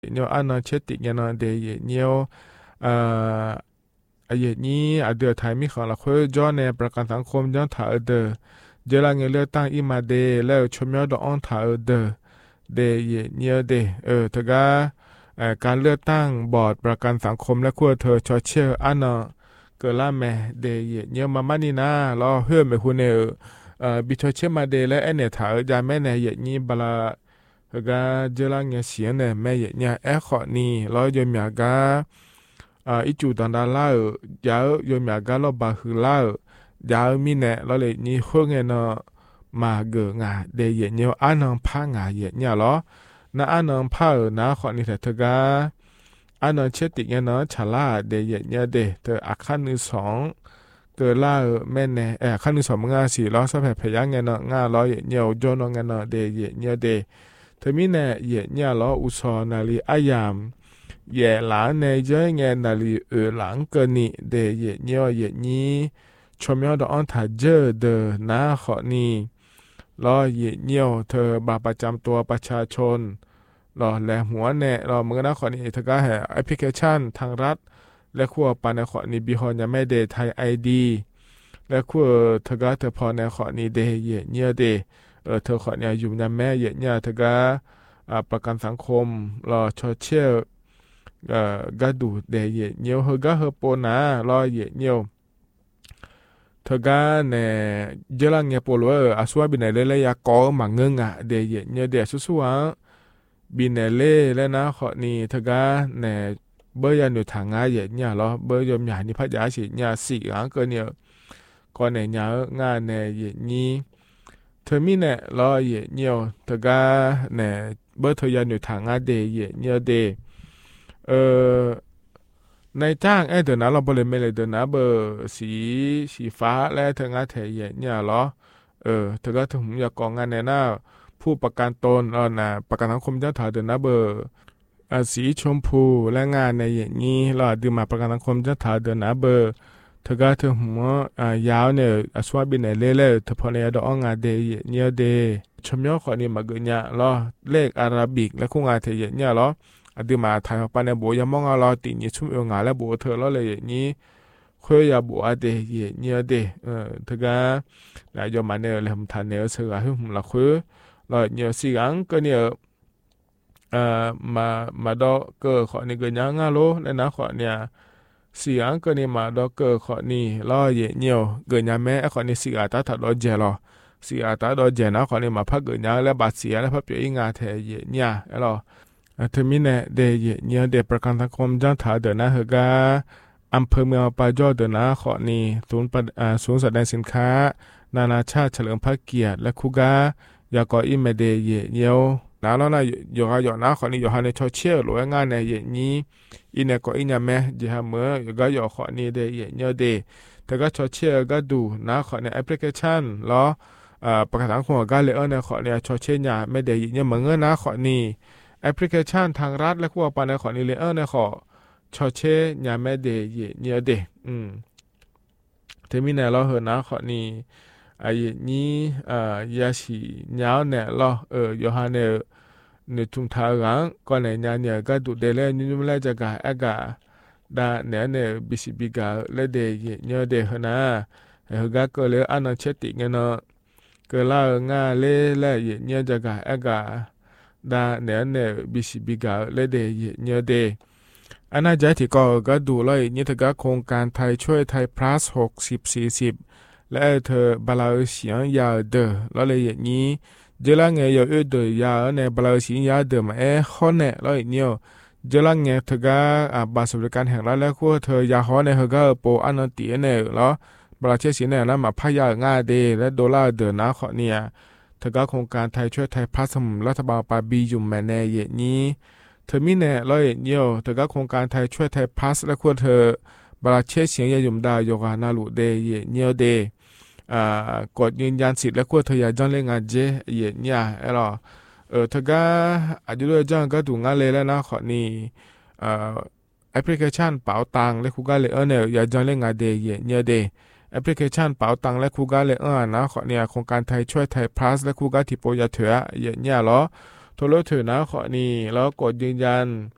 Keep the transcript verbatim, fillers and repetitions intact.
เนียวอันนเชติเนาะเดยเนียวเอ่ออายุนี้อาเดือไทยมีของละคุยย้อนในประกันสังคมย้อนถ่ายเดอเจริญเงินเลือกตั้งอีมาเดแล้วชมยอดอ่อนถ่ายเดอเดยเนียวเดเออทกาเอ่อการเลือกตั้งบอร์ดประกันสังคมและคัวเธอชอเชอร์อันเนาะเกิดล่าแม่เดยเนียวมามานี่นะรอเฮือไม่คุณเนอเอ่อบิชอเชอร์มาเดและเอเนถ่ายยาแม่ในเยนี้บลา ฮกาเจลังเงเสียงเนี่ยแม่เนียแอขอนี่รอยยมยากาอ่าอีจูตันดาลายาวยมยากาลบาฮือลายาวมีเนี่ยเราเลยนี่พวกเงี้ยเนาะมาเกงาเดยเนียวอันนังพางาเยเนี่ยหรอนาอันนังพาเอนะขอนี่แต่เธอกาอันนังเชติเงี้ยเนาะฉลาเดยเนี่ยเดเธออาคันนึงสองเกิดล่าแม่เนี่ยเออขั้นที่สองมึงอ่ะสี่ล้อสัพเพยังเงี้ยเนาะง่าล้อเนียวโจนเงี้ยเนาะเดยเนี่ยเดเธอมีเนี่ยเยเนี่ยล้ออุศนาลีอายามเย่หลานในเจ้าเงี้ยนาลีเออหลังเกินนี่เดยเนี่ยเยนี้ชมยอดอันถ่ายเจอเดอนะขอนี่ล้อเยเนี่ยเธอบาประจำตัวประชาชนรอแลหัวแน่รอมึงนะขอนี่เธอก็แห่แอปพลิเคชันทางรัฐและขั้วปานในขอนี้บีฮอนยังไม่เดไทยไอดีและขั้วเธอก็เธอพอในขอนี้เดเยเนี่ยเดเออเธอขอเนี่ยอยู่ในแม่เยเนี่ยเธอก็อ่าประกันสังคมรอชอเชี่ยวเอ่อกระดูเดเยเนี่ยเฮก็เฮปนารอเยเนี่ยเธอก็เนี่ยเจรังเนี่ยปลวอาสวบินเล่เลยากอมังเงงอ่ะเดเยเนี่ยเดสุๆอ่ะบินเล่แล้วนะขอนี่เธอก็เนี่ยเบอร์ยันอยู่ทางง่ายเยเนี่ยรอเบอร์ยมใหญ่นี่พัทยาสิเนี่ยสี่อ่ะก็เนี่ยก็เนี่ยเนี่ยงานเนี่ยเยนี่เธอมีเนี่ยรอเยเนี่ยเธอก็เนี่ยเบอร์เธอยันอยู่ทางง่ายเดเยเนี่ยเดเออในจ้างไอ้เดี๋ยวนะเราบริเวณเลยเดี๋ยวนะเบอร์สีสีฟ้าและเธองานแถเยเนี่ยเหรอเออเธอก็ถึงอยากกองงานในหน้าผู้ประกันตนเออนะประกันสังคมเจ้าถ่ายเดี๋ยวนะเบอร์อ่าสีชมพูและงานในอย่างนี้เราดื่มมาประกันสังคมเจ้าถ่ายเดี๋ยวนะเบอร์เธอก็ถึงหัวอ่ายาวเนี่ยอสวาบินในเล่เล่เธอพอในดอกงานเดย์เนี่ยเดย์ชมยอขอนี่มาเกินเนี่ยเหรอเลขอาราบิกและคู่งานเทเยเนี่ยเหรออดีมาไทยปานในบัวยามองเราตินี่ชุ่มเอวงาและบัวเธอแล้วเลยอย่างนี้คุยยาบัวเดย์เนี่ยเดย์เออเธอก็นายยอมมาเนี่ยเลยทำทันเนี่ยเสือให้ผมละคุยเราเนี่ยสิงังก็เนี่ยเอ่อมามาดอกเกอขอนี่เกินยังงาโลและนะขอเนี่ยเสียงก็นี่มาดอกเกอร์ขอนี่ล้อเยเนียวเกินยาแม่ขอนี่สิอาตาถัดดอเจลอสิอาตาดอเจนะขอนี่มาพักเกินยาและบาดเสียและพับเปียงาแทเยเนี่ยเอลอเทมินเนเดเยเนียวเดประกันสังคมจังถาเดนะเฮกาอำเภอเมืองปาจอเดนะขอนี่ศูนย์อ่าศูนย์แสดงสินค้านานาชาติเฉลิมพระเกียรติและคุกายากออิเมเดเยเนียวนาแล้วนะอยู่ฮะอยู่นะขอนี่อยู่ฮะในชอเชียหรือว่างานในเยนี้อินเนก็อินยาแม่จะหาเมื่ออยู่ก็อยู่ขอนี่เดเยเนียวเดแต่ก็ชอเชียก็ดูนะขอในแอปพลิเคชันแล้วอ่าประกาศสังคมก็เลยเออในขอเนี่ยชอเชียเนี่ยไม่เดเยเนี่ยเหมือนเงินนะขอนี่แอปพลิเคชันทางรัฐและขั้วปานในขอนี่เลยเออในขอชอเชียเนี่ยไม่เดเยเนี่ยเดอืมเทมินเนแล้วเหรอนะขอนี่ไอ้นี้อ่ายาสียาวเนี่ยรอเอออยู่ฮะเนี่ยในทุ่งทารังก่อนในยาเนี่ยก็ดูเดลนินุมเลจะกาอากาดาเนี่ยเนี่ยบิสิบิกาเลเดยเนี่ยเดหนะเฮกาก็เลยอันนั้นเชติเงเนาะก็ลางาเลเลเนี่ยจะกาอากาดาเนี่ยเนี่ยบิสิบิกาเลเดยเนี่ยเดอันนั้นใจที่ก็ก็ดูเลยนี่ถ้าก็โครงการไทยช่วยไทย plus หกสิบ สี่สิบและเธอบาลาเสียงยาวเดอแล้วเลยอย่างนี้เจลังเงยอยู่เดอยาวในบาลาเสียงยาวเดอมาเอข้อเนี่ยแล้วอีกเนี่ยเจลังเงยเธอก็อ่าบาสบริการแห่งรัฐและคู่เธอยาฮอในเธอก็โปอันนตีเนี่ยแล้วบาลาเชียสีเนี่ยนะมาพายางาเดและดอลลาร์เดอนะข้อเนี่ยเธอก็โครงการไทยช่วยไทยพัฒน์รัฐบาลปาบีอยู่แม่ในอย่างนี้เธอมีเนี่ยแล้วอีกเนี่ยเธอก็โครงการไทยช่วยไทยพัฒน์และคู่เธอบาลาเชียเสียงยายุ่มดาโยกานาลุเดเยเนี่ยเดอ่ากดยืนยันสิทธิ์และควรเธออยากจ้างเล่นงานเจเย็นเนี่ยเออเออเธอก็อาจจะด้วยจ้างก็ถูกงานเลยแล้วนะขอนี่อ่าแอปพลิเคชันเป๋าตังและคูกาเลยเออเนี่ยอยากจ้างเล่นงานเดย์เย็นเนี่ยเดย์แอปพลิเคชันเป๋าตังและคูกาเลยเออนะขอเนี่ยโครงการไทยช่วยไทย plus และคูกาที่โปรยาเถื่อเย็นเนี่ยเหรอโทรเถื่อนะขอนี่แล้วกดยืนยัน